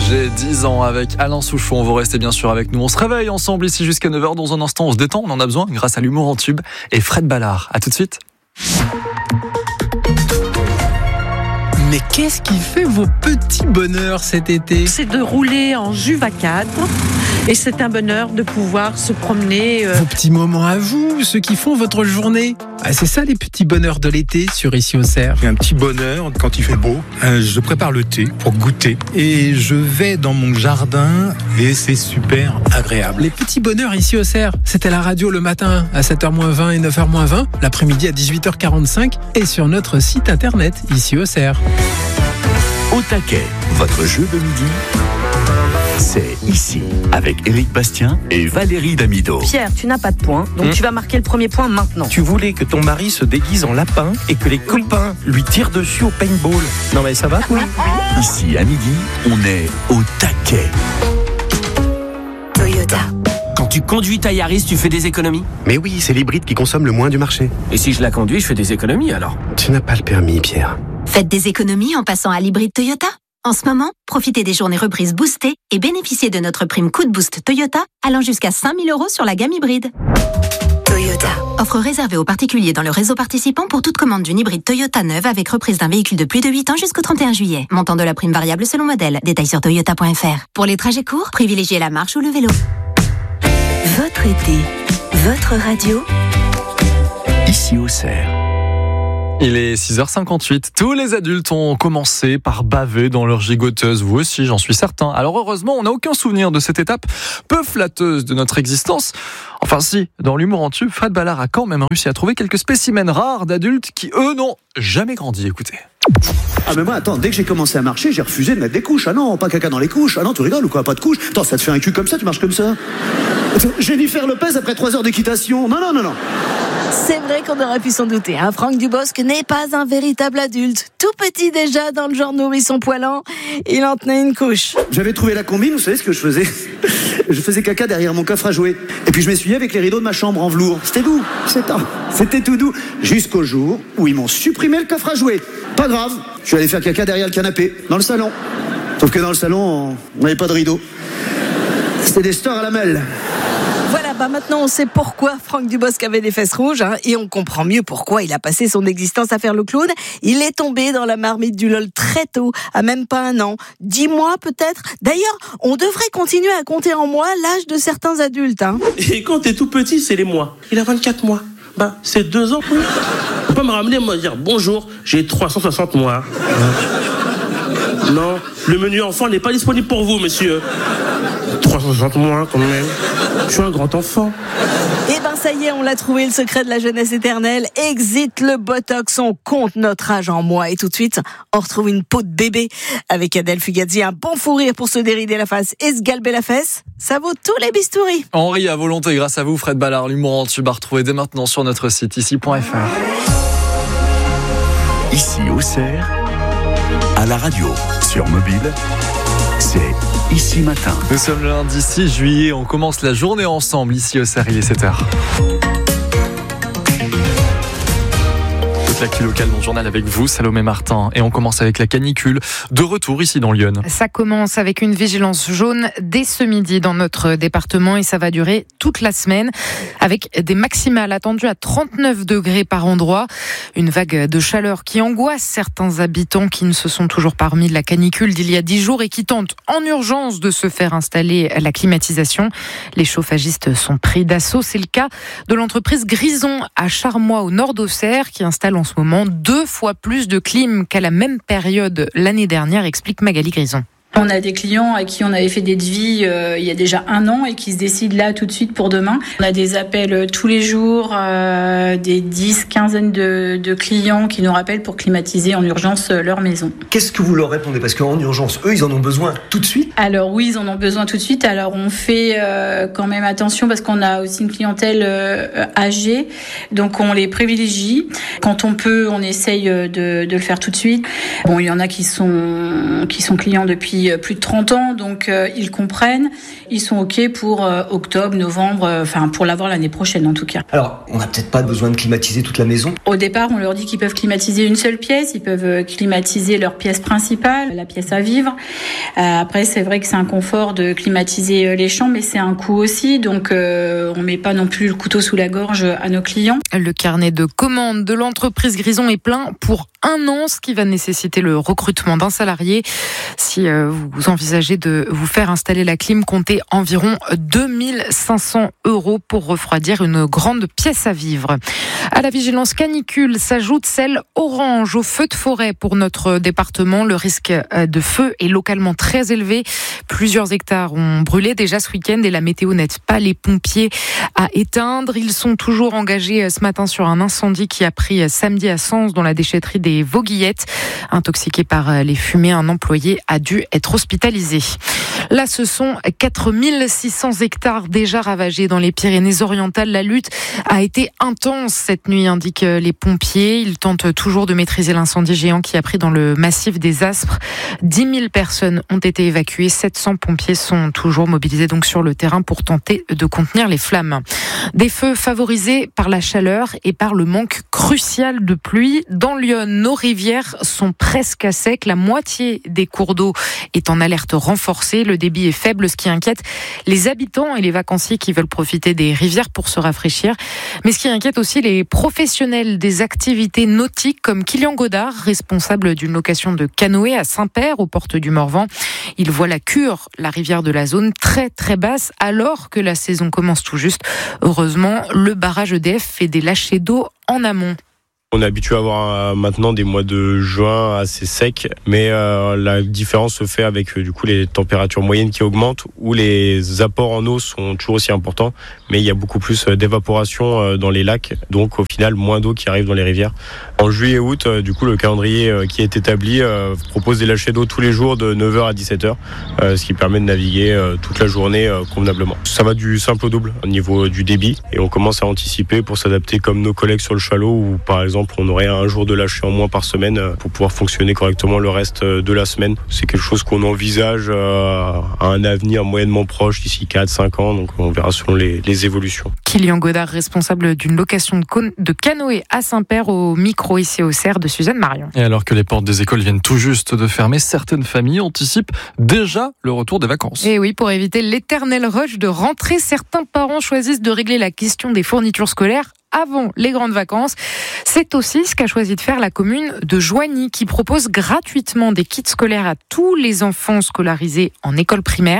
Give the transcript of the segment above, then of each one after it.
J'ai 10 ans avec Alain Souchon. Vous restez bien sûr avec nous. On se réveille ensemble ici jusqu'à 9h. Dans un instant, on se détend. On en a besoin grâce à l'humour en tube et Fred Ballard. À tout de suite. Mais qu'est-ce qui fait vos petits bonheurs cet été ? C'est de rouler en Juva 4 et c'est un bonheur de pouvoir se promener. Vos petits moments à vous, ceux qui font votre journée. C'est ça les petits bonheurs de l'été sur Ici Auxerre. J'ai un petit bonheur quand il fait beau. Je prépare le thé pour goûter et je vais dans mon jardin et c'est super agréable. Les petits bonheurs Ici Auxerre, c'était la radio le matin à 7h-20 et 9h-20, l'après-midi à 18h45 et sur notre site internet Ici Auxerre. Au taquet, votre jeu de midi, c'est ici, avec Éric Bastien et Valérie Damido. Pierre, tu n'as pas de points, donc tu vas marquer le premier point maintenant. Tu voulais que ton mari se déguise en lapin et que les copains lui tirent dessus au paintball. Non mais ça va ? Oui. Ici, à midi, on est au taquet. Toyota. Quand tu conduis ta Yaris, tu fais des économies ? Mais oui, c'est l'hybride qui consomme le moins du marché. Et si je la conduis, je fais des économies alors ? Tu n'as pas le permis, Pierre. Faites des économies en passant à l'hybride Toyota. En ce moment, profitez des journées reprises boostées et bénéficiez de notre prime Coup de Boost Toyota allant jusqu'à 5 000 € sur la gamme hybride. Toyota. Offre réservée aux particuliers dans le réseau participant pour toute commande d'une hybride Toyota neuve avec reprise d'un véhicule de plus de 8 ans jusqu'au 31 juillet. Montant de la prime variable selon modèle. Détails sur toyota.fr. Pour les trajets courts, privilégiez la marche ou le vélo. Votre été, votre radio. Ici Auxerre. Il est 6h58. Tous les adultes ont commencé par baver dans leur gigoteuse. Vous aussi, j'en suis certain. Alors heureusement, on n'a aucun souvenir de cette étape peu flatteuse de notre existence. Enfin si, dans l'humour en tube, Fred Ballard a quand même réussi à trouver quelques spécimens rares d'adultes qui, eux, n'ont jamais grandi. Écoutez. Ah mais moi attends, dès que j'ai commencé à marcher, j'ai refusé de mettre des couches. Ah non, pas caca dans les couches. Ah non, tu rigoles ou quoi, pas de couches. Attends, ça te fait un cul comme ça, tu marches comme ça. Jennifer Lopez après 3 heures d'équitation. Non. C'est vrai qu'on aurait pu s'en douter. Franck Dubosc n'est pas un véritable adulte. Tout petit déjà, dans le genre nourrisson poilant, il en tenait une couche. J'avais trouvé la combine, vous savez ce que je faisais ? Je faisais caca derrière mon coffre à jouets. Et puis je m'essuyais avec les rideaux de ma chambre en velours. C'était doux, c'était tout doux. Jusqu'au jour où ils m'ont supprimé le coffre à jouets. Pas grave, je suis allé faire caca derrière le canapé, dans le salon. Sauf que dans le salon, on n'avait pas de rideau. C'était des stores à la mêle. Voilà, maintenant on sait pourquoi Franck Dubosc avait des fesses rouges, et on comprend mieux pourquoi il a passé son existence à faire le clown. Il est tombé dans la marmite du LOL très tôt, à même pas 1 an, 10 mois peut-être. D'ailleurs, on devrait continuer à compter en mois l'âge de certains adultes. Et quand t'es tout petit, c'est les mois. Il a 24 mois. C'est 2 ans. Faut pas me ramener, me dire bonjour, j'ai 360 mois. Non, le menu enfant n'est pas disponible pour vous, monsieur. 360 mois quand même. Je suis un grand enfant. Ça y est, on l'a trouvé, le secret de la jeunesse éternelle. Exit le botox, on compte notre âge en mois. Et tout de suite, on retrouve une peau de bébé avec Adèle Fugazzi. Un bon fou rire pour se dérider la face et se galber la fesse. Ça vaut tous les bistouris. On rit à volonté grâce à vous, Fred Ballard. L'humour en tube à retrouver dès maintenant sur notre site ici.fr. Ici Auxerre, à la radio, sur mobile, c'est Ici Matin. Nous sommes le lundi 6 juillet, on commence la journée ensemble ici au Auxerre, il est 7h. L'actu locale dans le journal avec vous, Salomé Martin. Et on commence avec la canicule. De retour ici dans l'Yonne. Ça commence avec une vigilance jaune dès ce midi dans notre département et ça va durer toute la semaine avec des maximales attendues à 39 degrés par endroit. Une vague de chaleur qui angoisse certains habitants qui ne se sont toujours pas remis de la canicule d'il y a 10 jours et qui tentent en urgence de se faire installer la climatisation. Les chauffagistes sont pris d'assaut. C'est le cas de l'entreprise Grison à Charmois au nord d'Auxerre qui installe en ce moment 2 fois plus de clim qu'à la même période l'année dernière, explique Magali Grison. On a des clients à qui on avait fait des devis il y a déjà 1 an et qui se décident là tout de suite pour demain. On a des appels tous les jours, des 10-15 de clients qui nous rappellent pour climatiser en urgence leur maison. Qu'est-ce que vous leur répondez ? Parce qu'en urgence, eux, ils en ont besoin tout de suite. Alors oui, ils en ont besoin tout de suite. Alors on fait quand même attention parce qu'on a aussi une clientèle âgée. Donc on les privilégie. Quand on peut, on essaye de le faire tout de suite. Bon, il y en a qui sont clients depuis depuis plus de 30 ans, donc ils comprennent. Ils sont OK pour octobre, novembre, pour l'avoir l'année prochaine en tout cas. Alors, on n'a peut-être pas besoin de climatiser toute la maison. Au départ, on leur dit qu'ils peuvent climatiser une seule pièce, ils peuvent climatiser leur pièce principale, la pièce à vivre. Après, c'est vrai que c'est un confort de climatiser les chambres, mais c'est un coût aussi, donc on met pas non plus le couteau sous la gorge à nos clients. Le carnet de commandes de l'entreprise Grison est plein pour 1 an, ce qui va nécessiter le recrutement d'un salarié. Si vous envisagez de vous faire installer la clim, comptez environ 2500 € pour refroidir une grande pièce à vivre. À la vigilance canicule s'ajoute celle orange au feu de forêt pour notre département. Le risque de feu est localement très élevé. Plusieurs hectares ont brûlé déjà ce week-end et la météo n'aide pas les pompiers à éteindre. Ils sont toujours engagés ce matin sur un incendie qui a pris samedi à Sens dans la déchetterie des Vauguillettes. Intoxiqué par les fumées, un employé a dû être hospitalisé. Là, ce sont 4600 hectares déjà ravagés dans les Pyrénées-Orientales. La lutte a été intense cette nuit, indiquent les pompiers. Ils tentent toujours de maîtriser l'incendie géant qui a pris dans le massif des Aspres. 10 000 personnes ont été évacuées. 700 pompiers sont toujours mobilisés donc sur le terrain pour tenter de contenir les flammes. Des feux favorisés par la chaleur et par le manque crucial de pluie. Dans Lyon, nos rivières sont presque à sec. La moitié des cours d'eau est en alerte renforcée. Le débit est faible, ce qui inquiète les habitants et les vacanciers qui veulent profiter des rivières pour se rafraîchir. Mais ce qui inquiète aussi les professionnels des activités nautiques comme Kylian Godard, responsable d'une location de canoë à Saint-Père, aux portes du Morvan. Il voit la Cure, la rivière de la zone, très très basse alors que la saison commence tout juste. Heureusement, le barrage EDF fait des lâchers d'eau en amont. On est habitué à avoir maintenant des mois de juin assez secs, mais la différence se fait avec du coup les températures moyennes qui augmentent, où les apports en eau sont toujours aussi importants, mais il y a beaucoup plus d'évaporation dans les lacs, donc au final moins d'eau qui arrive dans les rivières. En juillet et août, du coup le calendrier qui est établi propose des lâchers d'eau tous les jours de 9h à 17h, ce qui permet de naviguer toute la journée convenablement. Ça va du simple au double au niveau du débit, et on commence à anticiper pour s'adapter comme nos collègues sur le Chalot, où par exemple on aurait un jour de lâcher en moins par semaine pour pouvoir fonctionner correctement le reste de la semaine. C'est quelque chose qu'on envisage à un avenir moyennement proche, d'ici 4-5 ans, donc on verra selon les évolutions. Kylian Godard, responsable d'une location de canoë à Saint-Père, au micro ici au CER de Suzanne Marion. Et alors que les portes des écoles viennent tout juste de fermer, certaines familles anticipent déjà le retour des vacances. Et oui, pour éviter l'éternel rush de rentrée, certains parents choisissent de régler la question des fournitures scolaires avant les grandes vacances. C'est aussi ce qu'a choisi de faire la commune de Joigny, qui propose gratuitement des kits scolaires à tous les enfants scolarisés en école primaire.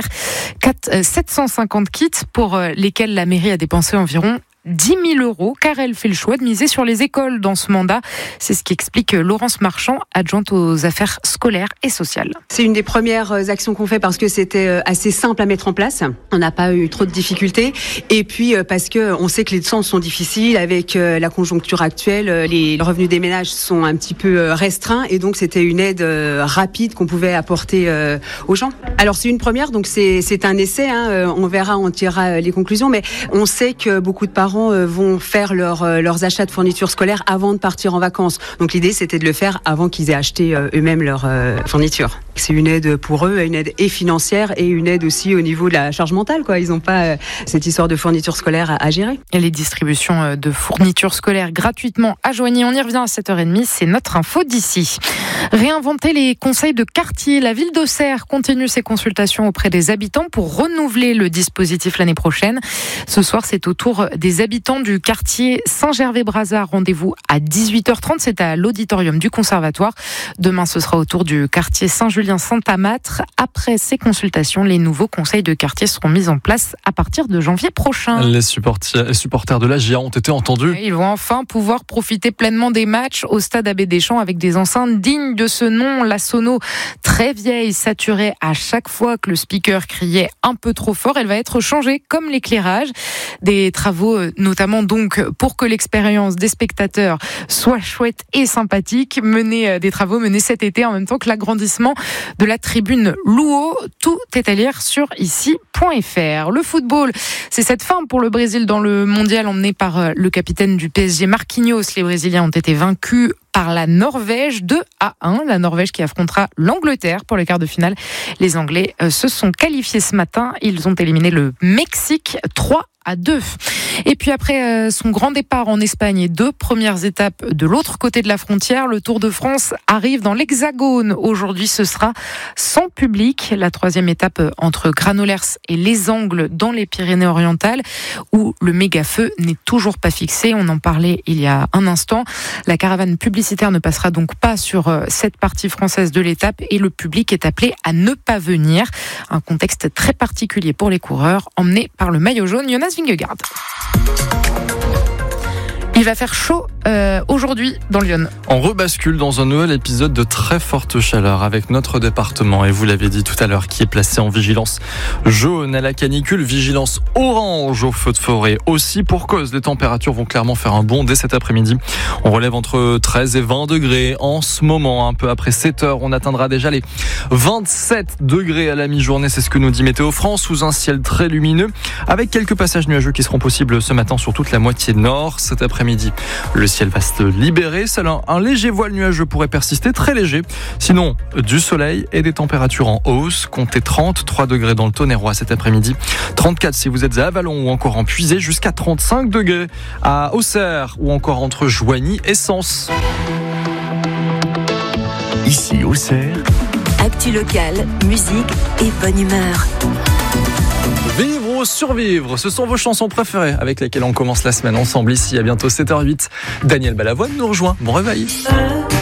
750 kits pour lesquels la mairie a dépensé environ 10 000 €, car elle fait le choix de miser sur les écoles dans ce mandat. C'est ce qu'explique Laurence Marchand, adjointe aux affaires scolaires et sociales. C'est une des premières actions qu'on fait parce que c'était assez simple à mettre en place. On n'a pas eu trop de difficultés. Et puis parce que on sait que les temps sont difficiles avec la conjoncture actuelle. Les revenus des ménages sont un petit peu restreints et donc c'était une aide rapide qu'on pouvait apporter aux gens. Alors c'est une première, donc c'est un essai. On verra, on tirera les conclusions. Mais on sait que beaucoup de parents vont faire leurs achats de fournitures scolaires avant de partir en vacances. Donc l'idée, c'était de le faire avant qu'ils aient acheté eux-mêmes leurs fournitures. C'est une aide pour eux, une aide et financière et une aide aussi au niveau de la charge mentale, quoi. Ils n'ont pas cette histoire de fournitures scolaires à gérer. Et les distributions de fournitures scolaires gratuitement à Joigny, on y revient à 7h30, c'est notre info d'ici. Réinventer les conseils de quartier. La ville d'Auxerre continue ses consultations auprès des habitants pour renouveler le dispositif l'année prochaine. Ce soir, c'est au tour des habitants du quartier Saint-Gervais-Brazard. Rendez-vous à 18h30, c'est à l'auditorium du Conservatoire. Demain, ce sera au tour du quartier Saint-Julien-Saint-Amâtre. Après ces consultations, les nouveaux conseils de quartier seront mis en place à partir de janvier prochain. Les supporters de la GIA ont été entendus. Ils vont enfin pouvoir profiter pleinement des matchs au stade Abbé Deschamps avec des enceintes dignes de ce nom. La sono, très vieille, saturée à chaque fois que le speaker criait un peu trop fort. Elle va être changée comme l'éclairage. Des travaux notamment donc pour que l'expérience des spectateurs soit chouette et sympathique, des travaux menés cet été en même temps que l'agrandissement de la tribune Louo. Tout est à lire sur ici.fr. Le football, c'est cette fin pour le Brésil dans le mondial emmené par le capitaine du PSG Marquinhos. Les Brésiliens ont été vaincus par la Norvège 2-1. La Norvège qui affrontera l'Angleterre pour le quart de finale. Les Anglais se sont qualifiés ce matin. Ils ont éliminé le Mexique 3-2. Et puis après son grand départ en Espagne et 2 premières étapes de l'autre côté de la frontière, le Tour de France arrive dans l'Hexagone. Aujourd'hui, ce sera sans public. La 3e étape entre Granollers et Les Angles dans les Pyrénées-Orientales, où le méga-feu n'est toujours pas fixé. On en parlait il y a un instant. La caravane publicitaire ne passera donc pas sur cette partie française de l'étape et le public est appelé à ne pas venir. Un contexte très particulier pour les coureurs, emmenés par le maillot jaune Jonas Vingegaard. Il va faire chaud aujourd'hui dans Lyon. On rebascule dans un nouvel épisode de très forte chaleur avec notre département, et vous l'avez dit tout à l'heure, qui est placé en vigilance jaune à la canicule, vigilance orange au feu de forêt aussi pour cause. Les températures vont clairement faire un bond dès cet après-midi. On relève entre 13 et 20 degrés en ce moment. Un peu après 7 heures, on atteindra déjà les 27 degrés à la mi-journée. C'est ce que nous dit Météo France, sous un ciel très lumineux avec quelques passages nuageux qui seront possibles ce matin sur toute la moitié nord. Cet après-midi, le ciel va se libérer. Seul un léger voile nuageux pourrait persister, très léger. Sinon, du soleil et des températures en hausse. Comptez 33 degrés dans le Tonnerrois cet après-midi. 34 si vous êtes à Avallon ou encore en Puisée, jusqu'à 35 degrés à Auxerre ou encore entre Joigny et Sens. Ici Auxerre. Actu locale, musique et bonne humeur. Vivre ou survivre, ce sont vos chansons préférées avec lesquelles on commence la semaine ensemble ici. À bientôt 7h08. Daniel Balavoine nous rejoint. Bon réveil.